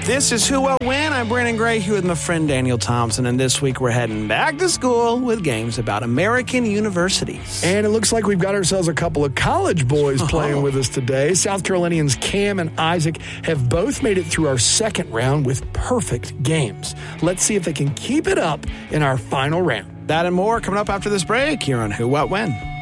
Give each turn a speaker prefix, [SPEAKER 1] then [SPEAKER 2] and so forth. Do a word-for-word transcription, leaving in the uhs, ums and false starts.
[SPEAKER 1] This is Who, What, When. I'm Brandon Gray here with my friend Daniel Thompson, and this week we're heading back to school with games about American universities.
[SPEAKER 2] And it looks like we've got ourselves a couple of college boys oh. playing with us today. South Carolinians Cam and Isaac have both made it through our second round with perfect games. Let's see if they can keep it up in our final round.
[SPEAKER 1] That and more coming up after this break here on Who, What, When.